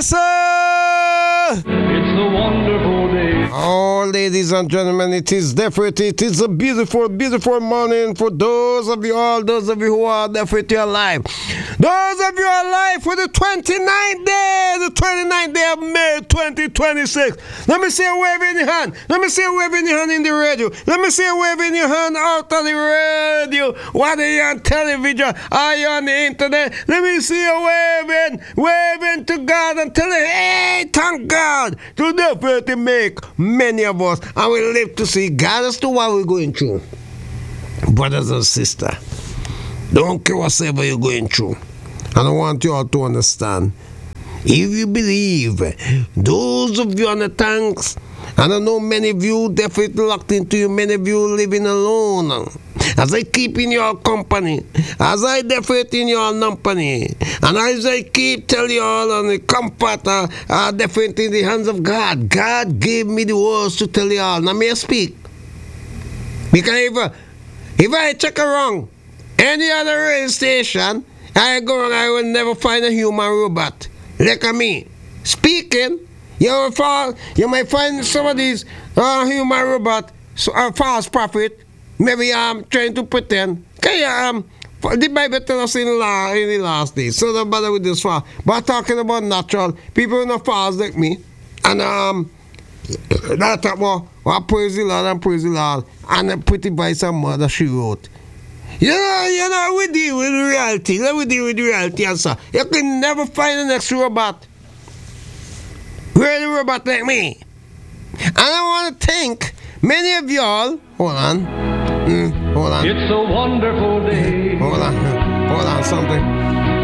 sir. It's a wonderful day. Oh, ladies and gentlemen, it is definitely, it is a beautiful, beautiful morning for those of you all, those of you who are definitely alive. Those of you alive for the 29th day of May 2026. Let me see a wave in your hand. Let me see a wave in your hand in the radio. Let me see a wave in your hand out of the radio. Whether you're on television or you're on the internet, let me see you waving to God and tell him, hey, thank God to definitely make many of us and we live to see God as to what we're going through. Brothers and sisters, don't care whatever you're going through. And I want you all to understand, if you believe, those of you on the tanks, and I know many of you definitely locked into you, many of you living alone. As I keep in your company, as I definitely in your company, and as I keep telling you all on the comfort, definitely in the hands of God. God gave me the words to tell you all. Now may I speak? Because if I check around any other radio station, I go wrong, I will never find a human robot. Look at me. Speaking, you might find some of these human robot, false prophet. Maybe I'm trying to pretend. The Bible tells us in the last days. So don't bother with this far. But talking about natural, people in the false like me. And that talk about praise the Lord and praise the Lord. And a pretty voice of mother she wrote. You know, we deal with reality. Let me deal with reality, answer. You can never find the next robot. Really robot like me. And I want to thank many of y'all. Hold on. It's a wonderful day. Hold on, something.